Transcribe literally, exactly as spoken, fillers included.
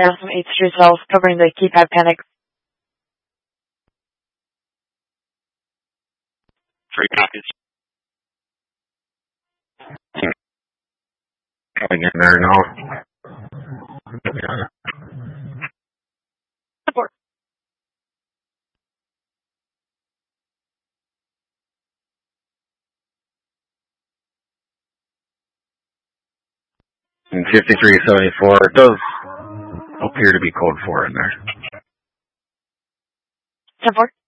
Garrison eight three South, covering the keypad panic. Three copies. Coming in there now. Support. And fifty-three seventy-four, it does appear to be code four in there. Support.